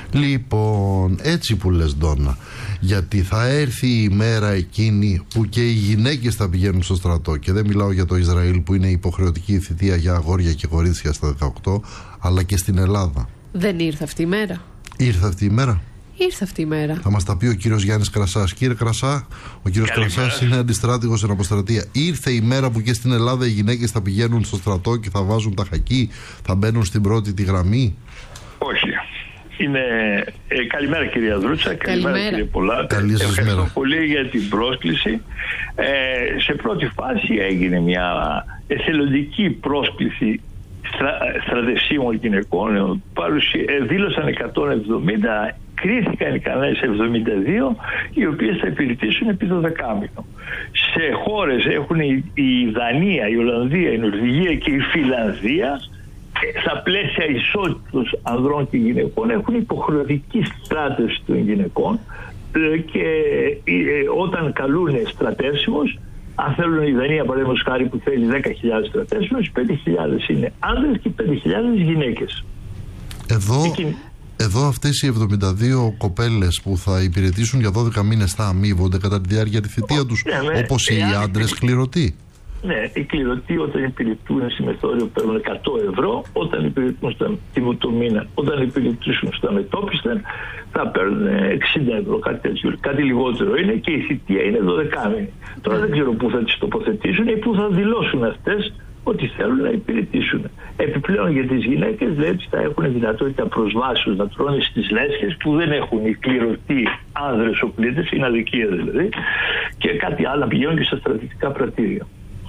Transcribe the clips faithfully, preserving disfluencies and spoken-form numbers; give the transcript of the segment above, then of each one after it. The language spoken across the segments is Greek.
Λοιπόν, έτσι που λες, Ντόνα, γιατί θα έρθει η μέρα εκείνη που και οι γυναίκες θα πηγαίνουν στο στρατό, και δεν μιλάω για το Ισραήλ που είναι υποχρεωτική θητεία για αγόρια και κορίτσια στα δεκαοκτώ, αλλά και στην Ελλάδα. Δεν ήρθε αυτή η μέρα? Ήρθε αυτή η μέρα. Ήρθε αυτή η μέρα. Θα μας τα πει ο κύριος Γιάννης Κρασάς. Κύριε Κρασά, ο κύριος Κρασάς είναι αντιστράτηγος στην αποστρατεία. Ήρθε η μέρα που και στην Ελλάδα οι γυναίκες θα πηγαίνουν στο στρατό και θα βάζουν τα χακί, θα μπαίνουν στην πρώτη τη γραμμή? Όχι. Είναι... Ε, καλημέρα κυρία Δρούτσα, καλημέρα, καλημέρα κύριε Πολάτη. Ευχαριστώ μέρα. πολύ για την πρόσκληση. Ε, σε πρώτη φάση έγινε μια εθελοντική πρόσκληση στρα, στρατευσίμων γυναικών. Παρουσί, ε, δήλωσαν εκατόν εβδομήντα, κρίθηκαν ικανές εβδομήντα δύο, οι οποίες θα υπηρετήσουν επί δώδεκα μήνων. Σε χώρες έχουν η, η Δανία, η Ολλανδία, η Νορβηγία και η Φιλανδία, στα πλαίσια ισότητας ανδρών και γυναικών, έχουν υποχρεωτική στράτευση των γυναικών και όταν καλούν στρατεύσιμους, αν θέλουν η Δανία παραδείγματος χάρη που θέλει δέκα χιλιάδες στρατεύσιμους, πέντε χιλιάδες είναι άνδρες και πέντε χιλιάδες γυναίκες. Εδώ, Εκεί... εδώ αυτές οι εβδομήντα δύο κοπέλες που θα υπηρετήσουν για δώδεκα μήνες θα αμείβονται κατά τη διάρκεια τη θητεία τους, ναι, όπως οι ε, άντρες κληρωτοί? Ναι, οι κληρωτοί όταν υπηρετούν στη μεθόριο παίρνουν εκατό ευρώ, όταν υπηρετούν στα το μήνα, όταν υπηρετήσουν στα μετόπιστα θα παίρνουν εξήντα ευρώ, κάτι τέτοιο. Κάτι λιγότερο είναι και η θητεία είναι δώδεκα μήνες. Τώρα δεν ξέρω πού θα τις τοποθετήσουν ή πού θα δηλώσουν αυτές ότι θέλουν να υπηρετήσουν. Επιπλέον για τις γυναίκες λέει ότι θα έχουν δυνατότητα προσβάσεως να τρώνε στις λέσχες που δεν έχουν οι κληρωτοί άνδρες οπλίτες, είναι αδικία δηλαδή, και κάτι άλλο πηγαίνουν και στα στρατιωτικά πρατήρια.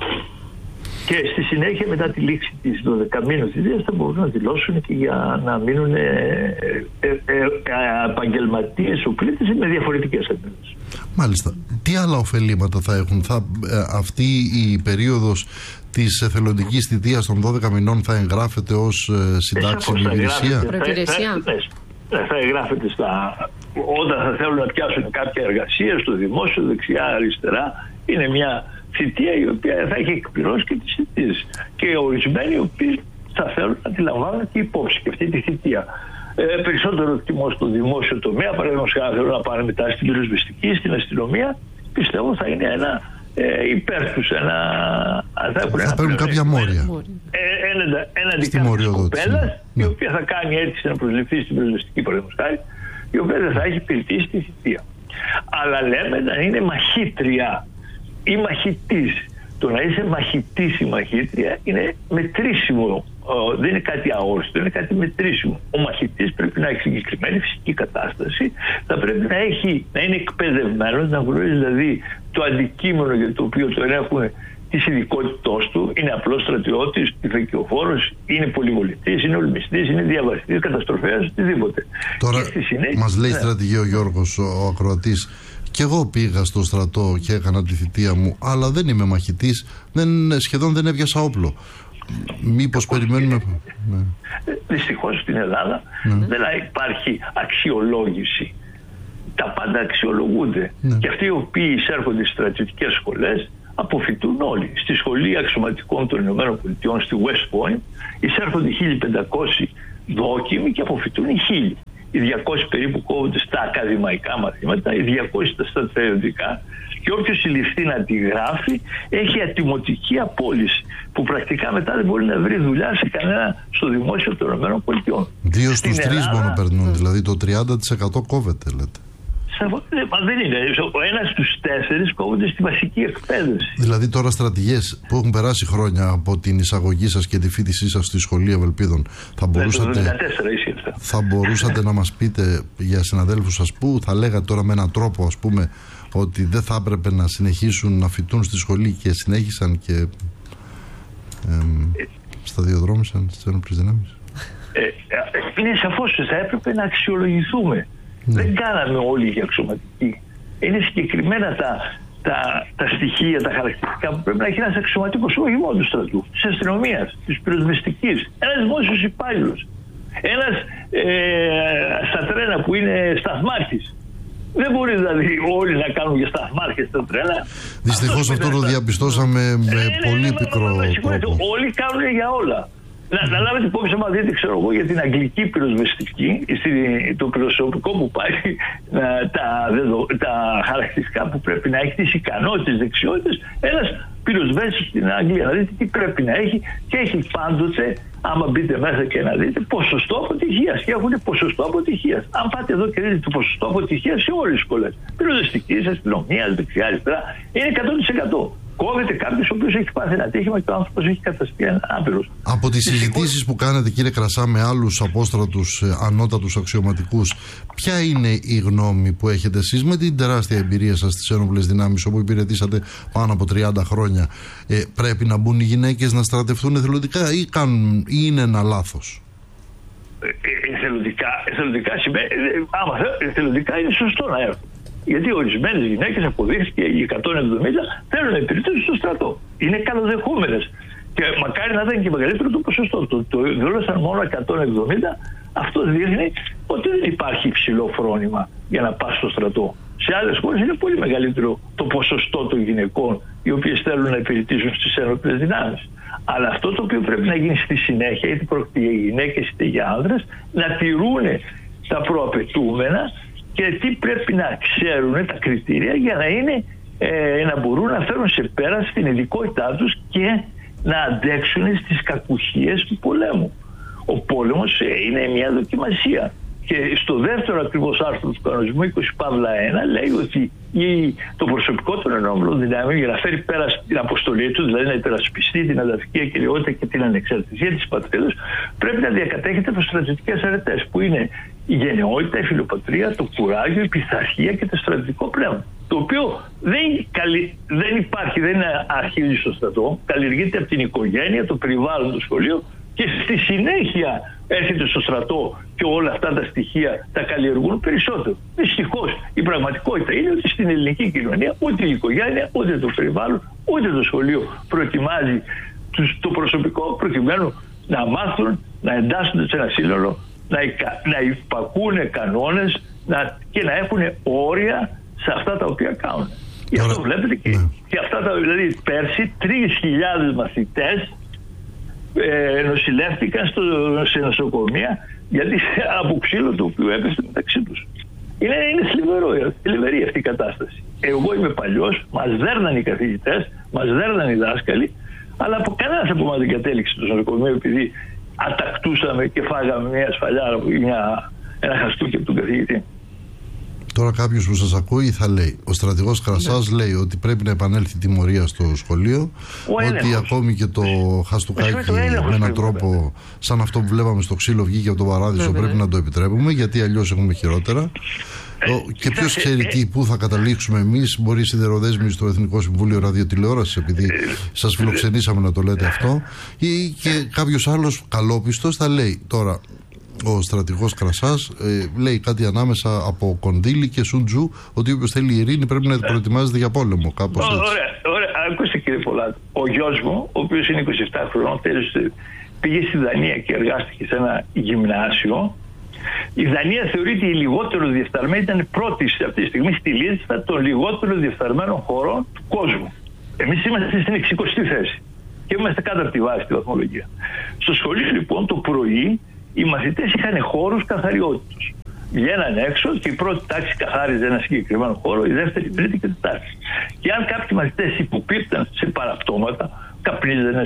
Και στη συνέχεια μετά τη λήξη της δωδεκαμήνου θητείας θα μπορούν να δηλώσουν και για να μείνουν ε, ε, ε, ε, επαγγελματίες οπλίτες με διαφορετικές αντίληψεις. Μάλιστα. Τι άλλα ωφελήματα θα έχουν? Θα, ε, αυτή η περίοδος της εθελοντικής θητείας των δώδεκα μηνών θα εγγράφεται ως ε, συντάξιμη υπηρεσία? Θα, θα, θα, θα εγγράφεται στα... Όταν θα θέλουν να πιάσουν κάποια εργασία στο δημόσιο, δεξιά, αριστερά, είναι μια θητεία η οποία θα έχει εκπληρώσει και τις θητείες. Και ορισμένοι οι οποίοι θα θέλουν να τη λαμβάνουν και υπόψη και αυτή τη θητεία. Ε, περισσότερο εκτιμώ στο δημόσιο τομέα, παραδείγματος χάρη θέλουν να πάνε μετά στην πυροσβεστική, στην αστυνομία, πιστεύω θα είναι ένα ε, υπέρ τους, ένα... Θα, θα παίρνουν κάποια μόρια. Ε, ένα, έναντι κάποιας κοπέλας, η οποία θα κάνει αίτηση να προσληφθεί στην πυροσβεστική, παραδείγματος χάρη, η οποία δεν θα έχει υπηρετήσει τη θητεία. Αλλά λέμε να είναι μαχήτρια ή μαχητής. Το να είσαι μαχητής ή μαχήτρια είναι μετρήσιμο, δεν είναι κάτι αόριστο, είναι κάτι μετρήσιμο. Ο μαχητής πρέπει να έχει συγκεκριμένη φυσική κατάσταση, θα πρέπει να, έχει, να είναι εκπαιδευμένος, να γνωρίζει δηλαδή το αντικείμενο για το οποίο το έχουν, της ειδικότητός του, είναι απλός στρατιώτης, τυφεκιοφόρος, είναι πολυμολητής, είναι ολμιστής, είναι διαβαστής, καταστροφέας, οτιδήποτε. Τώρα συνέχεια, μας λέει ναι. στρατηγέ ο Γιώργος, ο, ο ακροατής, και εγώ πήγα στο στρατό και έκανα τη θητεία μου, αλλά δεν είμαι μαχητής, δεν, σχεδόν δεν έβιασα όπλο. Μήπως περιμένουμε... Ναι. Δυστυχώς στην Ελλάδα ναι. δεν υπάρχει αξιολόγηση. Τα πάντα αξιολογούνται. Ναι. Και αυτοί οι οποίοι εισέρχονται στις στρατιωτικές σχολές αποφυτούν όλοι. Στη σχολή αξιωματικών των ΗΠΑ στη West Point εισέρχονται χίλια πεντακόσιοι δόκιμοι και αποφυτούν οι χίλιοι. Οι διακόσιοι περίπου κόβονται στα ακαδημαϊκά μαθήματα, οι διακόσιοι στα στρατιωτικά, και όποιος συλληφθεί να τη γράφει έχει ατιμωτική απόλυση που πρακτικά μετά δεν μπορεί να βρει δουλειά σε κανένα στο δημόσιο των ΗΠΑ. Δύο στους τρεις μόνο περνούν, δηλαδή το τριάντα τοις εκατό κόβεται, λέτε. Μα δεν είναι. Ο ένας στους τέσσερις κόβονται στη βασική εκπαίδευση. Δηλαδή τώρα στρατηγές που έχουν περάσει χρόνια από την εισαγωγή σας και τη φοιτησή σας στη Σχολή Ευελπίδων, θα μπορούσατε, ναι, το δεκατέσσερα θα μπορούσατε να μας πείτε για συναδέλφους σας που θα λέγατε τώρα με έναν τρόπο, ας πούμε, ότι δεν θα έπρεπε να συνεχίσουν να φοιτούν στη σχολή και συνέχισαν και ε, ε, σταδιοδρόμησαν στις ένοπλες δυνάμεις? Ε, είναι σαφώς ότι θα έπρεπε να αξιολογηθούμε. Ναι. Δεν κάναμε όλοι για αξιωματικοί. Είναι συγκεκριμένα τα, τα, τα στοιχεία, τα χαρακτηριστικά που πρέπει να έχει ένας αξιωματικός, όχι μόνο του στρατού, της αστυνομίας, της πυροσβεστικής, ένας δημόσιος υπάλληλος, ένας ε, στα τρένα που είναι σταθμάρχης. Δεν μπορεί δηλαδή όλοι να κάνουν για σταθμάρχες στα τρένα. Δυστυχώς αυτό το διαπιστώσαμε με πολύ πικρό τρόπο. Όλοι κάνουν για όλα. Να, να λάβετε υπόψη, άμα δείτε, ξέρω εγώ, για την αγγλική πυροσβεστική, το προσωπικό που πάει, να, τα, τα χαρακτηριστικά που πρέπει να έχει, τις ικανότητες, δεξιότητες, ένας πυροσβέστης στην Αγγλία. Να δείτε τι πρέπει να έχει, και έχει πάντοτε, άμα μπείτε μέσα και να δείτε, ποσοστό αποτυχίας. Και έχουν ποσοστό αποτυχίας. Αν πάτε εδώ και δείτε το ποσοστό αποτυχίας σε όλες τις σχολές, πυροσβεστικής, αστυνομίας, δεξιά, αριστερά, είναι εκατό τοις εκατό. Κόβεται κάποιος ο οποίος έχει πάθει ένα ατύχημα και ο άνθρωπος έχει καταστεί άπειρος. Από τις συζητήσεις που κάνετε, κύριε Κρασά, με άλλους απόστρατους ανώτατους αξιωματικούς, ποια είναι η γνώμη που έχετε εσείς με την τεράστια εμπειρία σας στις ένοπλες δυνάμεις, όπου υπηρετήσατε πάνω από τριάντα χρόνια? Ε, πρέπει να μπουν οι γυναίκες να στρατευτούν εθελοντικά ή, κάνουν, ή είναι ένα λάθος? Ε, ε, εθελοντικά, εθελοντικά, σημαίνει, άμα εθελοντικά είναι σωστό να έρθουν. Γιατί ορισμένες γυναίκες, αποδείχθηκε, οι εκατόν εβδομήντα, θέλουν να υπηρετήσουν στο στρατό. Είναι καλοδεχόμενες. Και μακάρι να ήταν και μεγαλύτερο το ποσοστό. Το, το δήλωσαν μόνο εκατόν εβδομήντα. Αυτό δείχνει ότι δεν υπάρχει υψηλό φρόνημα για να πας στο στρατό. Σε άλλες χώρες είναι πολύ μεγαλύτερο το ποσοστό των γυναικών οι οποίες θέλουν να υπηρετήσουν στις ένοπλες δυνάμεις. Αλλά αυτό το οποίο πρέπει να γίνει στη συνέχεια, είτε πρόκειται για γυναίκες είτε για άνδρες, να τηρούν τα προαπαιτούμενα και τι πρέπει να ξέρουν, τα κριτήρια, για να, είναι, ε, να μπορούν να φέρουν σε πέρα στην ειδικότητά τους και να αντέξουν στις κακουχίες του πολέμου. Ο πόλεμος ε, είναι μια δοκιμασία. Και στο δεύτερο ακριβώς άρθρο του κανονισμού είκοσι παύλα ένα λέει ότι η, το προσωπικό των ενόπλων δυνάμεων, για να φέρει πέρα την αποστολή του, δηλαδή να υπερασπιστεί την αδαφική ακεραιότητα και την ανεξαρτησία της πατρίδας, πρέπει να διακατέχεται από στρατιωτικές αρετές, που είναι η γενναιότητα, η φιλοπατρία, το κουράγιο, η πειθαρχία και το στρατιωτικό πνεύμα. Το οποίο δεν, καλυ... δεν υπάρχει, δεν αρχίζει στο στρατό, καλλιεργείται από την οικογένεια, το περιβάλλον, το σχολείο, και στη συνέχεια έρχεται στο στρατό και όλα αυτά τα στοιχεία τα καλλιεργούν περισσότερο. Δυστυχώς η πραγματικότητα είναι ότι στην ελληνική κοινωνία ούτε η οικογένεια, ούτε το περιβάλλον, ούτε το σχολείο προετοιμάζει το προσωπικό προκειμένου να μάθουν, να εντάσσονται σε ένα σύνολο, να, να υπακούν κανόνες να, και να έχουν όρια σε αυτά τα οποία κάνουν. Γι' αυτό βλέπετε και, ναι. και αυτά τα, δηλαδή πέρσι τρεις χιλιάδες μαθητές Ε, νοσηλεύτηκαν στο, σε νοσοκομεία γιατί από ξύλο το οποίο έπεσε μεταξύ τους. Είναι, είναι θλιβερό, θλιβερή αυτή η κατάσταση. Εγώ είμαι παλιός, μας δέρναν οι καθηγητές, μας δέρναν οι δάσκαλοι, αλλά από κανένας από εμάς δεν κατέληξε το νοσοκομείο επειδή ατακτούσαμε και φάγαμε μια σφαλιάρα, μια, ένα χαστούκι από τον καθηγητή. Τώρα κάποιος που σας ακούει θα λέει, ο στρατηγός Κρασάς ναι. λέει ότι πρέπει να επανέλθει η τιμωρία στο σχολείο, ο ότι έλεγχος. ακόμη και το χαστούκάκι με έναν τρόπο σαν αυτό που βλέπαμε στο ξύλο βγήκε από τον παράδεισο, ναι, πρέπει ναι. να το επιτρέπουμε, γιατί αλλιώς έχουμε χειρότερα. Ε, και ποιος ξέρει τι, πού θα καταλήξουμε εμείς, μπορεί οι σιδεροδέσμοι στο Εθνικό Συμβούλιο Ραδιοτηλεόρασης, επειδή σας φιλοξενήσαμε να το λέτε αυτό, ή και κάποιος άλλος καλόπιστος θα λέει τώρα. Ο στρατηγός Κρασάς ε, λέει κάτι ανάμεσα από κονδύλι και σουντζού, ότι όποιος θέλει ειρήνη πρέπει να προετοιμάζεται για πόλεμο. Κάπως έτσι. Ωραία, ωραία. Ακούστε κύριε Πολάκη, ο γιος μου, ο οποίος είναι είκοσι επτά χρονών, πήγε στη Δανία και εργάστηκε σε ένα γυμνάσιο. Η Δανία θεωρείται η λιγότερο διεφθαρμένη, ήταν πρώτη αυτή τη στιγμή στη λίστα των λιγότερο διεφθαρμένων χωρών του κόσμου. Εμείς είμαστε στην εξηκοστή θέση και είμαστε κάτω από τη βάση στη βαθμολογία. Στο σχολείο λοιπόν το πρωί οι μαθητές είχαν χώρους καθαριότητας. Βγαίναν έξω και η πρώτη τάξη καθάριζε ένα συγκεκριμένο χώρο, η δεύτερη, η τρίτη και η τετάρτη. Και αν κάποιοι μαθητές υποπίπταν σε παραπτώματα, καπνίζανε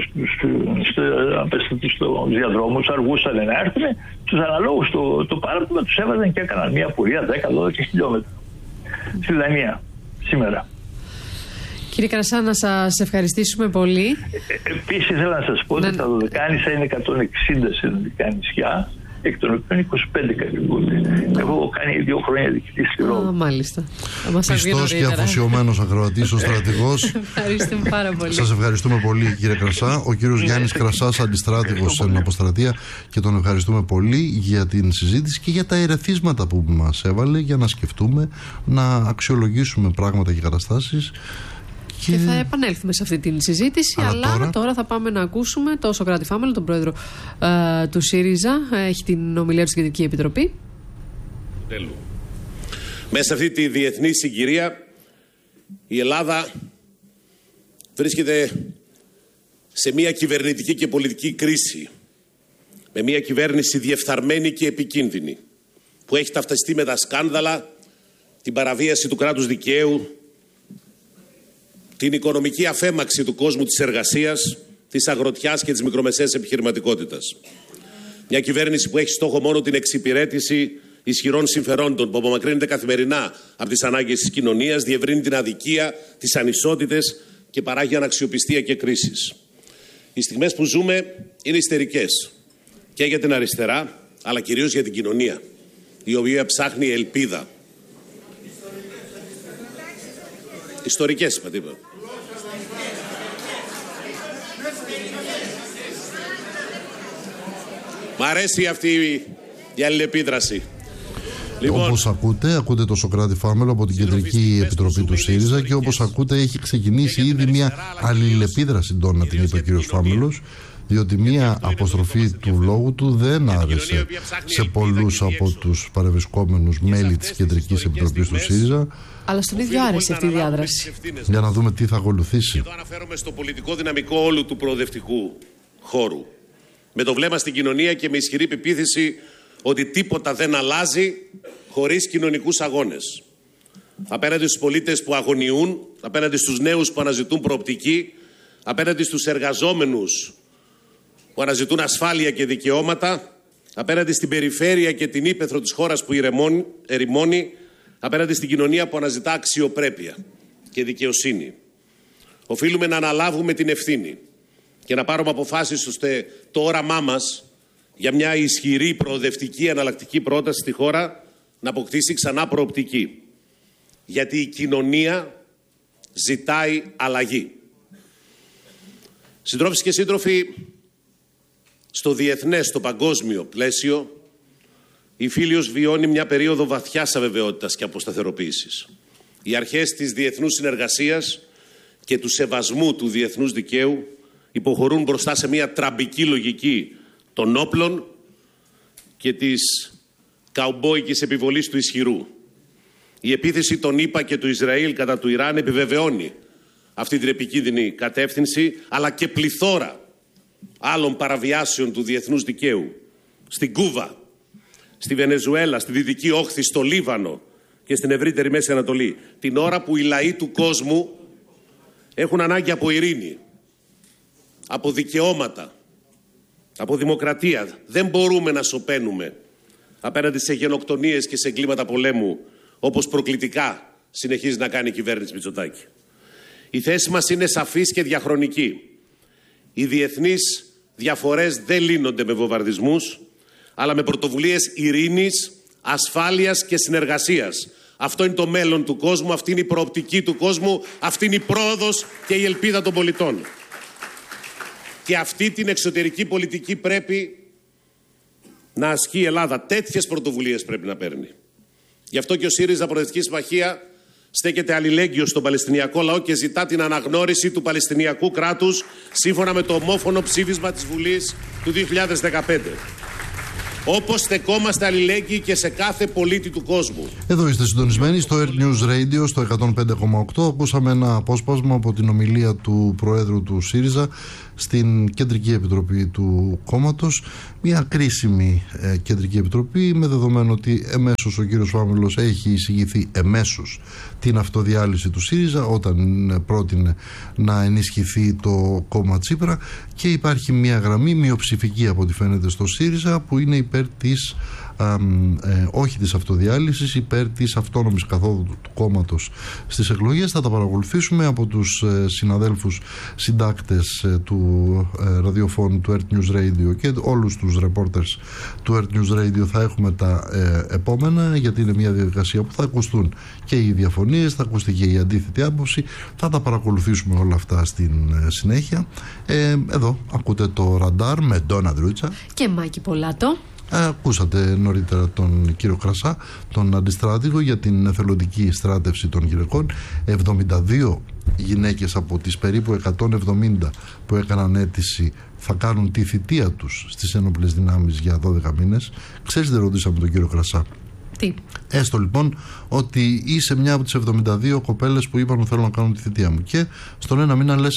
στους διαδρόμους, αργούσαν να έρθουν, τους αναλόγους το, το παράπτωμα τους έβαζαν και έκαναν μια πορεία δέκα με δώδεκα χιλιόμετρα. Στη Δανία, σήμερα. Κύριε Κρασά, να σας ευχαριστήσουμε πολύ. Ε, επίσης, ήθελα να σας πω ότι ναι. τα Δωδεκάνησα είναι εκατόν εξήντα συνολικά νησιά, εκ των οποίων είκοσι πέντε κατηγορούνται. Εγώ έχω κάνει δύο χρόνια διοικητή στη Ρώμη. Α, μάλιστα. Πιστός και αφοσιωμένος ακροατής ο στρατηγός. Ευχαριστούμε πάρα πολύ. Σας ευχαριστούμε πολύ, κύριε Κρασά. Ο κύριος Γιάννης Κρασάς, αντιστράτηγος στην Αποστρατεία, και τον ευχαριστούμε πολύ για την συζήτηση και για τα ερεθίσματα που μας έβαλε για να σκεφτούμε, να αξιολογήσουμε πράγματα και καταστάσεις. Και... και θα επανέλθουμε σε αυτή την συζήτηση, αλλά, αλλά τώρα... τώρα θα πάμε να ακούσουμε τον Σωκράτη Φάμελο, τον πρόεδρο ε, του ΣΥΡΙΖΑ. Έχει την ομιλία του στην Κεντρική Επιτροπή. Τέλου. Μέσα σε αυτή τη διεθνή συγκυρία η Ελλάδα βρίσκεται σε μια κυβερνητική και πολιτική κρίση με μια κυβέρνηση διεφθαρμένη και επικίνδυνη, που έχει ταυτιστεί με τα σκάνδαλα, την παραβίαση του κράτους δικαίου, την οικονομική αφέμαξη του κόσμου της εργασίας, της αγροτιάς και της μικρομεσαίας επιχειρηματικότητας. Μια κυβέρνηση που έχει στόχο μόνο την εξυπηρέτηση ισχυρών συμφερόντων, που απομακρύνεται καθημερινά από τις ανάγκες της κοινωνίας, διευρύνει την αδικία, τις ανισότητες και παράγει αναξιοπιστία και κρίσεις. Οι στιγμές που ζούμε είναι ιστερικές και για την αριστερά, αλλά κυρίως για την κοινωνία, η οποία ψάχνει ελπίδα. Ιστορικές, είπα τίποτα. Μ' αρέσει αυτή η αλληλεπίδραση. Λοιπόν, όπως ακούτε, ακούτε το Σωκράτη Φάμελο από την Κεντρική Επιτροπή του ΣΥΡΙΖΑ και όπως ακούτε έχει ξεκινήσει ήδη μια αλληλεπίδραση, Ντόνα, την είπε ο κύριος Φάμελος, διότι μια αποστροφή του λόγου του δεν άρεσε σε πολλούς από τους παρευρισκόμενους μέλη της Κεντρικής Επιτροπής του ΣΥΡΙΖΑ. Αλλά στον ίδιο άρεσε αυτή η διάδραση. Για να δούμε τι θα ακολουθήσει. Εδώ αναφέρομαι στο πολιτικό δυναμικό όλου του προοδευτικού χώρου. Με το βλέμμα στην κοινωνία και με ισχυρή πεποίθηση ότι τίποτα δεν αλλάζει χωρίς κοινωνικούς αγώνες. Απέναντι στους πολίτες που αγωνιούν, απέναντι στους νέους που αναζητούν προοπτική, απέναντι στους εργαζόμενους που αναζητούν ασφάλεια και δικαιώματα, απέναντι στην περιφέρεια και την ύπαιθρο της χώρας που ερημώνει, απέναντι στην κοινωνία που αναζητά αξιοπρέπεια και δικαιοσύνη. Οφείλουμε να αναλάβουμε την ευθύνη και να πάρουμε αποφάσεις ώστε το όραμά μας για μια ισχυρή, προοδευτική, εναλλακτική πρόταση στη χώρα να αποκτήσει ξανά προοπτική. Γιατί η κοινωνία ζητάει αλλαγή. Συντρόφισσες και σύντροφοι, στο διεθνές, στο παγκόσμιο πλαίσιο, η Φίλιος βιώνει μια περίοδο βαθιάς αβεβαιότητας και αποσταθεροποίησης. Οι αρχές της διεθνούς συνεργασίας και του σεβασμού του διεθνούς δικαίου υποχωρούν μπροστά σε μια τραμπική λογική των όπλων και της καουμπόικης επιβολής του ισχυρού. Η επίθεση των ΗΠΑ και του Ισραήλ κατά του Ιράν επιβεβαιώνει αυτή την επικίνδυνη κατεύθυνση, αλλά και πληθώρα άλλων παραβιάσεων του διεθνούς δικαίου στην Κούβα, στη Βενεζουέλα, στη Δυτική Όχθη, στο Λίβανο και στην ευρύτερη Μέση Ανατολή, την ώρα που οι λαοί του κόσμου έχουν ανάγκη από ειρήνη, από δικαιώματα, από δημοκρατία. Δεν μπορούμε να σωπαίνουμε απέναντι σε γενοκτονίες και σε εγκλήματα πολέμου, όπως προκλητικά συνεχίζει να κάνει η κυβέρνηση Μητσοτάκη. Η θέση μας είναι σαφής και διαχρονική. Οι διεθνείς διαφορές δεν λύνονται με βομβαρδισμούς, αλλά με πρωτοβουλίες ειρήνης, ασφάλειας και συνεργασίας. Αυτό είναι το μέλλον του κόσμου, αυτή είναι η προοπτική του κόσμου, αυτή είναι η πρόοδος και η ελπίδα των πολιτών. Και αυτή την εξωτερική πολιτική πρέπει να ασκεί η Ελλάδα. Τέτοιες πρωτοβουλίες πρέπει να παίρνει. Γι' αυτό και ο ΣΥΡΙΖΑ Προοδευτική Συμμαχία στέκεται αλληλέγγυος στον Παλαιστινιακό λαό και ζητά την αναγνώριση του Παλαιστινιακού κράτους σύμφωνα με το ομόφωνο ψήφισμα της Βουλής του δύο χιλιάδες δεκαπέντε. Όπως στεκόμαστε αλληλέγγυοι και σε κάθε πολίτη του κόσμου. Εδώ είστε συντονισμένοι στο Earth News Radio στο εκατόν πέντε κόμμα οκτώ. Ακούσαμε ένα απόσπασμα από την ομιλία του Προέδρου του ΣΥΡΙΖΑ στην Κεντρική Επιτροπή του κόμματος. Μια κρίσιμη ε, Κεντρική Επιτροπή, με δεδομένο ότι εμέσως ο κύριος Φάμελος έχει εισηγηθεί εμέσως την αυτοδιάλυση του ΣΥΡΙΖΑ όταν πρότεινε να ενισχυθεί το κόμμα Τσίπρα, και υπάρχει μια γραμμή μειοψηφική από ό,τι φαίνεται στο ΣΥΡΙΖΑ που είναι υπέρ της Α, ε, όχι της αυτοδιάλυσης, υπέρ της αυτόνομης καθόδου του κόμματος στις εκλογές. Θα τα παρακολουθήσουμε από τους ε, συναδέλφους συντάκτες ε, του ε, ραδιοφώνου του Earth News Radio και όλους τους reporters του Earth News Radio. Θα έχουμε τα ε, επόμενα, γιατί είναι μια διαδικασία που θα ακουστούν και οι διαφωνίες, θα ακουστεί και η αντίθετη άποψη. Θα τα παρακολουθήσουμε όλα αυτά στην ε, συνέχεια. ε, Εδώ ακούτε το Ραντάρ με Ντόνα Δρούτσα και Μάκη Πολάτο. Ακούσατε νωρίτερα τον κύριο Κρασά, τον αντιστράτηγο για την εθελοντική στράτευση των γυναικών. εβδομήντα δύο γυναίκες από τις περίπου εκατόν εβδομήντα που έκαναν αίτηση θα κάνουν τη θητεία τους στις ένοπλες δυνάμεις για δώδεκα μήνες. Ξέρεις, δεν ρωτήσαμε τον κύριο Κρασά. Τι? Έστω λοιπόν ότι είσαι μια από τις εβδομήντα δύο κοπέλες που είπαν ότι θέλω να κάνω τη θητεία μου, και στον ένα μήνα λες, α,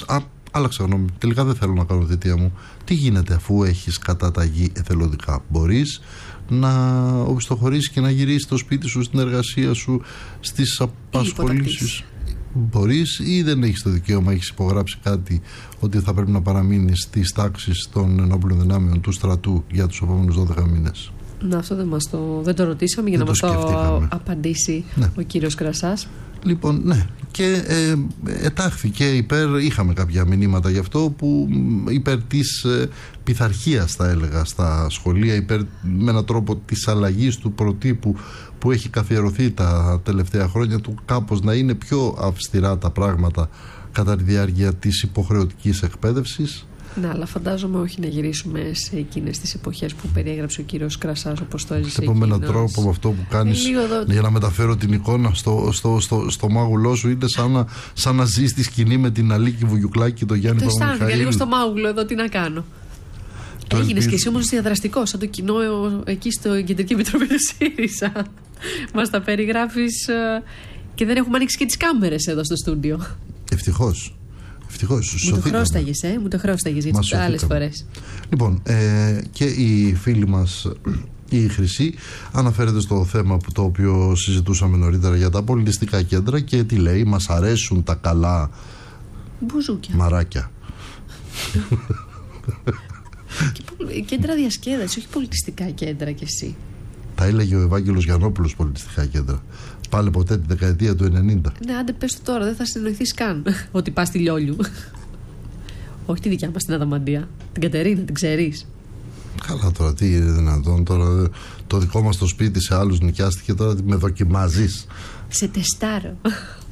άλλαξα γνώμη. Τελικά δεν θέλω να κάνω θητεία μου. Τι γίνεται αφού έχεις καταταγή εθελοντικά? Μπορείς να οπισθοχωρήσεις και να γυρίσεις στο σπίτι σου, στην εργασία σου, στις απασχολήσεις. Μπορείς, ή δεν έχεις το δικαίωμα, έχεις υπογράψει κάτι ότι θα πρέπει να παραμείνεις στις τάξεις των ενόπλων δυνάμεων του στρατού για τους επόμενους δώδεκα μήνες? Να, αυτό δεν, μας το, δεν το ρωτήσαμε για δεν να το μας το απαντήσει ναι. ο κύριος Κρασάς. Λοιπόν, ναι. Και ε, ετάχθηκε υπέρ, είχαμε κάποια μηνύματα γι' αυτό, που υπέρ της ε, πειθαρχίας, θα έλεγα, στα σχολεία, υπέρ με έναν τρόπο της αλλαγής του προτύπου που έχει καθιερωθεί τα τελευταία χρόνια, του κάπως να είναι πιο αυστηρά τα πράγματα κατά τη διάρκεια της υποχρεωτικής εκπαίδευσης. Ναι, αλλά φαντάζομαι όχι να γυρίσουμε σε εκείνες τις εποχές που περιέγραψε ο κύριος Κρασάς, όπως το έζησε εκείνος. Σε έναν τρόπο με αυτό που κάνεις ε, για να μεταφέρω την εικόνα στο, στο, στο, στο μάγουλό σου, είναι σαν να, σαν να ζεις τη σκηνή με την Αλίκη Βουγιουκλάκη και τον Γιάννη Παπαμιχαήλ. Το αισθάνομαι λίγο στο μάγουλο εδώ, τι να κάνω. Το Έγινες ελπίζω. Και εσύ όμως διαδραστικός, σαν το κοινό εκεί στο Κεντρική Επιτροπή του ΣΥΡΙΖΑ. Μας τα περιγράφεις και δεν έχουμε ανοίξει και τις κάμερες εδώ στο στούντιο. Ευτυχώς. Ευτυχώς, μου το χρώσταγες, ε? Μου το χρώσταγες για τις άλλες φορές. Λοιπόν, ε, και η φίλη μας η Χρυσή αναφέρεται στο θέμα που το οποίο συζητούσαμε νωρίτερα για τα πολιτιστικά κέντρα και τι λέει? Μας αρέσουν τα καλά μπουζούκια, μαράκια. Και κέντρα διασκέδασης, όχι πολιτιστικά κέντρα κι εσύ. Τα έλεγε ο Ευάγγελος Γιαννόπουλος, πολιτιστικά κέντρα. Πάλι ποτέ τη δεκαετία του ενενήντα. Ναι, άντε πες το τώρα, δεν θα συνεννοηθείς καν ότι πας στη Λιόλιου. Όχι τη δικιά μας την Αδαμαντία. Την Κατερίνα, την ξέρεις? Καλά τώρα, τι είναι δυνατόν τώρα? Το δικό μας το σπίτι σε άλλους νοικιάστηκε, τώρα με δοκιμάζεις? Σε τεστάρω.